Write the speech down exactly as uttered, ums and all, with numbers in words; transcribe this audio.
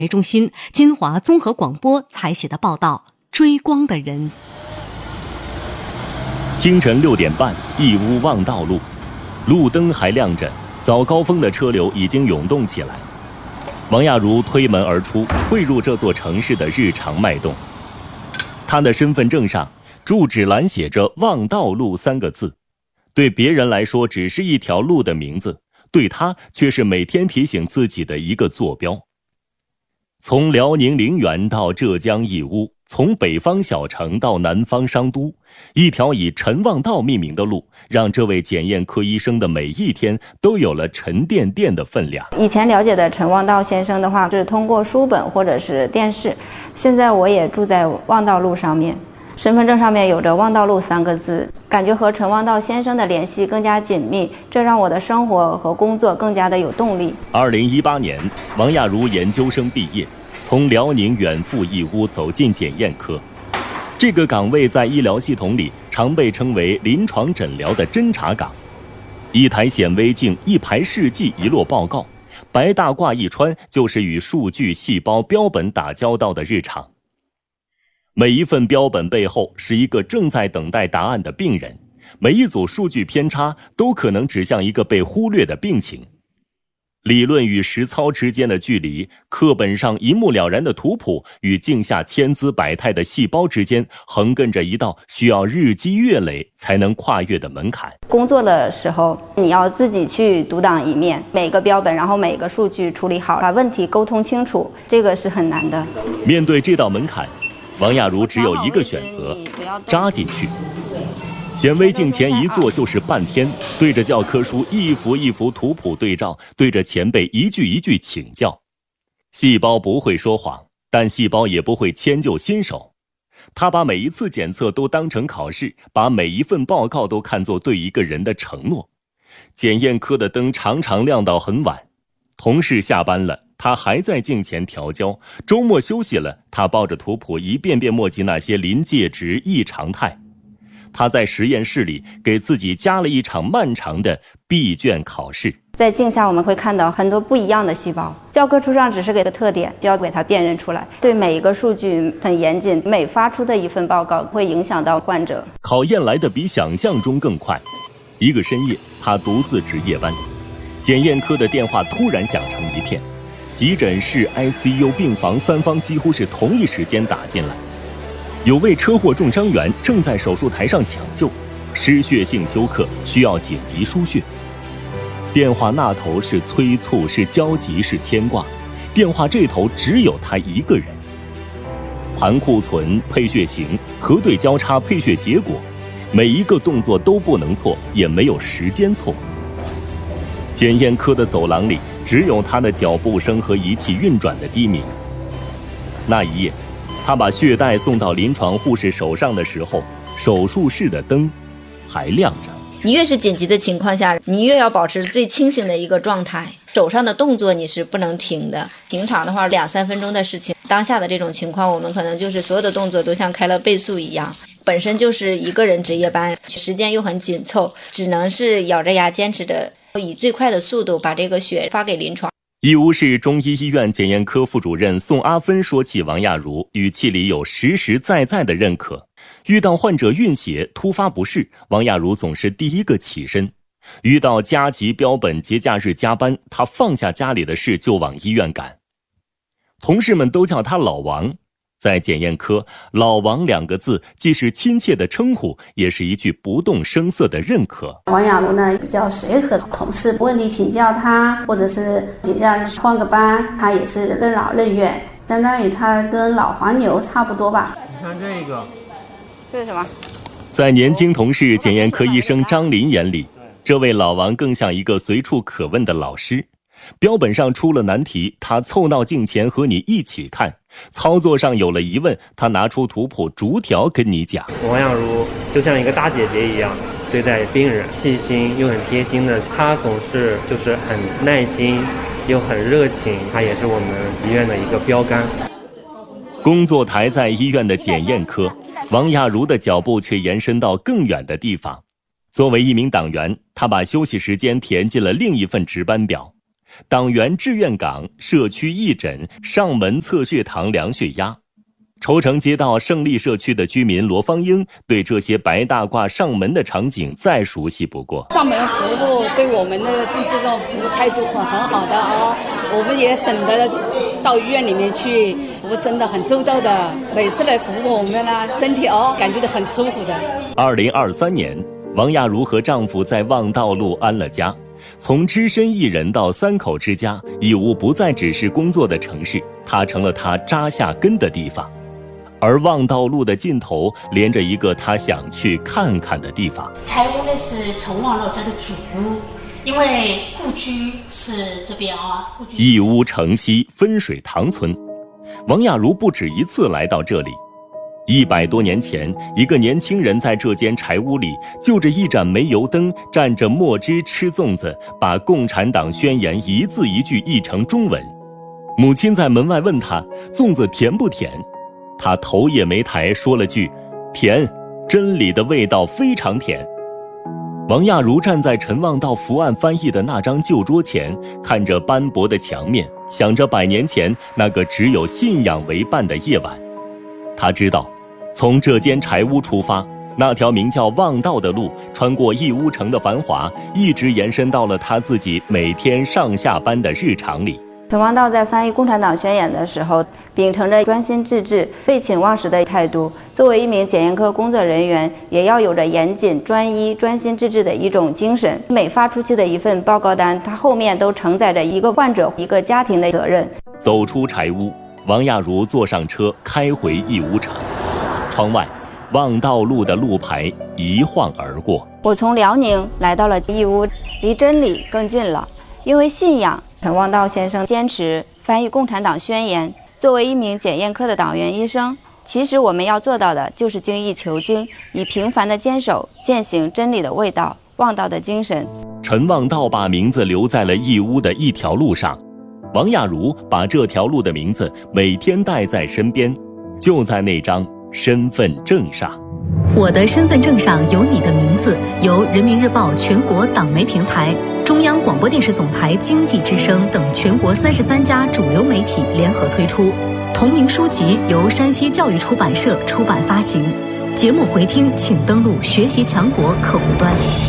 为中心，金华综合广播采写的报道《追光的人》。 清晨六点半，义乌望道路，路灯还亮着，早高峰的车流已经涌动起来。王亚茹推门而出，汇入这座城市的日常脉动。她的身份证上住址栏写着望道路三个字，对别人来说只是一条路的名字，对她却是每天提醒自己的一个坐标。从辽宁陵园到浙江义乌，从北方小城到南方商都，一条以陈望道命名的路，让这位检验科医生的每一天都有了沉甸甸的分量。 以前了解的陈望道先生的话，是通过书本或者是电视，现在我也住在望道路上面，身份证上面有着望道路三个字，感觉和陈望道先生的联系更加紧密，这让我的生活和工作更加的有动力。 二零一八年，王亚茹研究生毕业，从辽宁远赴义乌，走进检验科。这个岗位在医疗系统里常被称为临床诊疗的侦查岗。一台显微镜，一排试剂，一摞报告，白大褂一穿，就是与数据、细胞、标本打交道的日常。每一份标本背后是一个正在等待答案的病人，每一组数据偏差都可能指向一个被忽略的病情。理论与实操之间的距离，课本上一目了然的图谱与镜下千姿百态的细胞之间，横亘着一道需要日积月累才能跨越的门槛。 工作的时候，你要自己去独当一面，每个标本，然后每个数据处理好，把问题沟通清楚，这个是很难的。 面对这道门槛，王亚茹只有一个选择，扎进去。显微镜前一坐就是半天，对着教科书一幅一幅图谱对照，对着前辈一句一句请教。细胞不会说谎，但细胞也不会迁就新手。他把每一次检测都当成考试，把每一份报告都看作对一个人的承诺。检验科的灯常常亮到很晚，同事下班了，他还在镜前调焦，周末休息了，他抱着图谱一遍遍墨迹那些临界值、异常态。他在实验室里给自己加了一场漫长的闭卷考试。 在镜下我们会看到很多不一样的细胞，教科书上只是给的特点，就要给它辨认出来。对每一个数据很严谨，每发出的一份报告会影响到患者。 考验来的比想象中更快。一个深夜，他独自值夜班，检验科的电话突然响成一片，急诊室、I C U、病房三方几乎是同一时间打进来。有位车祸重伤员正在手术台上抢救，失血性休克，需要紧急输血。电话那头是催促，是焦急，是牵挂，电话这头只有他一个人。盘库存、配血型、核对交叉、配血结果，每一个动作都不能错，也没有时间错。检验科的走廊里只有他的脚步声和仪器运转的低鸣。那一夜，他把血袋送到临床护士手上的时候，手术室的灯还亮着。 你越是紧急的情况下，你越要保持最清醒的一个状态，手上的动作你是不能停的。平常的话两三分钟的事情，当下的这种情况，我们可能就是所有的动作都像开了倍速一样。本身就是一个人值夜班，时间又很紧凑，只能是咬着牙坚持着，以最快的速度把这个血发给临床。 义乌市中医医院检验科副主任宋阿芬说起王亚茹，语气里有实实在在的认可。遇到患者晕血、突发不适，王亚茹总是第一个起身。遇到加急标本、节假日加班，他放下家里的事就往医院赶。同事们都叫他老王。在检验科，老王两个字既是亲切的称呼，也是一句不动声色的认可。 王亚茹呢比较随和，同事问题请教他，或者是节假日换个班，他也是任劳任怨，相当于他跟老黄牛差不多吧。 你看这个， 这是什么？ 在年轻同事检验科医生张林眼里，这位老王更像一个随处可问的老师。标本上出了难题，他凑到镜前和你一起看，操作上有了疑问，他拿出图谱逐条跟你讲。 王亚茹就像一个大姐姐一样对待病人，细心又很贴心的，她总是就是很耐心又很热情，她也是我们医院的一个标杆。 工作台在医院的检验科，王亚茹的脚步却延伸到更远的地方。作为一名党员，他把休息时间填进了另一份值班表。 党员志愿岗、社区义诊、上门测血糖、量血压。稠城街道胜利社区的居民罗芳英对这些白大褂上门的场景再熟悉不过。 上门服务对我们的这种服务态度很很好的啊，我们也省得到医院里面去，服务真的很周到的，每次来服务我们呢，身体哦感觉到很舒服的。 二零二三年，王亚茹和丈夫在望道路安了家。从只身一人到三口之家，义乌不再只是工作的城市，它成了他扎下根的地方。而望道路的尽头连着一个他想去看看的地方。 柴屋呢是崇望路这个主屋，因为故居是这边啊。故居义乌城西分水塘村，王亚茹不止一次来到这里。一百多年前，一个年轻人在这间柴屋里，就着一盏煤油灯，蘸着墨汁吃粽子，把共产党宣言一字一句译成中文。母亲在门外问他粽子甜不甜，他头也没抬，说了句甜，真理的味道非常甜。王亚茹站在陈望道伏案翻译的那张旧桌前，看着斑驳的墙面，想着百年前那个只有信仰为伴的夜晚。他知道，从这间柴屋出发，那条名叫望道的路，穿过义乌城的繁华，一直延伸到了他自己每天上下班的日常里。 陈望道在翻译共产党宣言的时候，秉承着专心致志、废寝忘食的态度。作为一名检验科工作人员，也要有着严谨、专一、专心致志的一种精神。每发出去的一份报告单，它后面都承载着一个患者、一个家庭的责任。 走出柴屋，王亚茹坐上车，开回义乌城。窗外，望道路的路牌一晃而过。 我从辽宁来到了义乌，离真理更近了。因为信仰，陈望道先生坚持翻译共产党宣言。作为一名检验科的党员医生，其实我们要做到的就是精益求精，以平凡的坚守践行真理的味道，望道的精神。 陈望道把名字留在了义乌的一条路上，王亚茹把这条路的名字每天带在身边，就在那张身份证上。 我的身份证上有你的名字，由人民日报全国党媒平台、中央广播电视总台经济之声等全国三十三家主流媒体联合推出，同名书籍由山西教育出版社出版发行。节目回听请登录学习强国客户端。